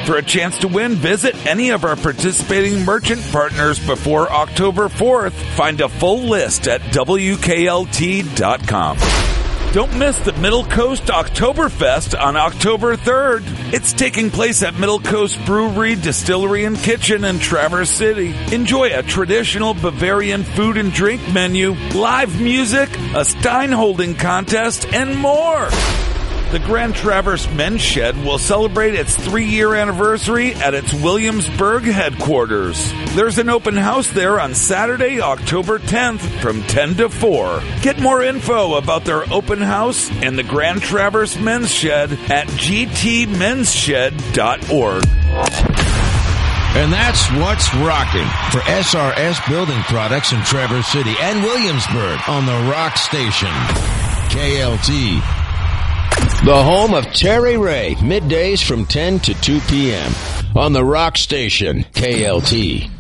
For a chance to win, visit any of our participating merchant partners before October 4th. Find a full list at WKLT.com. Don't miss the Middle Coast Oktoberfest on October 3rd. It's taking place at Middle Coast Brewery, Distillery, and Kitchen in Traverse City. Enjoy a traditional Bavarian food and drink menu, live music, a Stein holding contest, and more. The Grand Traverse Men's Shed will celebrate its 3-year anniversary at its Williamsburg headquarters. There's an open house there on Saturday, October 10th from 10 to 4. Get more info about their open house and the Grand Traverse Men's Shed at gtmensshed.org. And that's what's rocking for SRS Building Products in Traverse City and Williamsburg on the Rock Station. KLT. The home of Terry Ray, middays from 10 to 2 p.m. on the Rock Station, KLT.